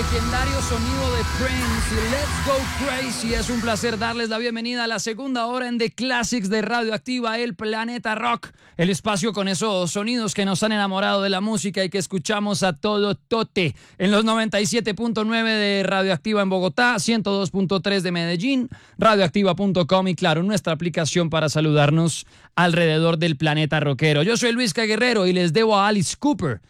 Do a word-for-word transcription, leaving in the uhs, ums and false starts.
legendario sonido de Prince y Let's Go Crazy. Es un placer darles la bienvenida a la segunda hora en The Classics de Radioactiva, el Planeta Rock. El espacio con esos sonidos que nos han enamorado de la música y que escuchamos a todo tote. En los noventa y siete punto nueve de Radioactiva en Bogotá, ciento dos punto tres de Medellín, radioactiva punto com y claro, nuestra aplicación para saludarnos alrededor del planeta rockero. Yo soy Luis K. Guerrero y les debo a Alice Cooper